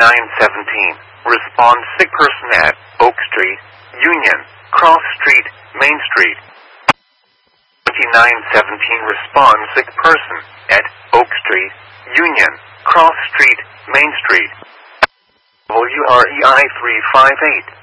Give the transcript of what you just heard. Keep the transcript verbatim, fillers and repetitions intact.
nine seventeen. Respond sick person at Oak Street, Union, Cross Street, Main Street. twenty-nine seventeen. Respond sick person at Oak Street, Union, Cross Street, Main Street. W R E I three five eight.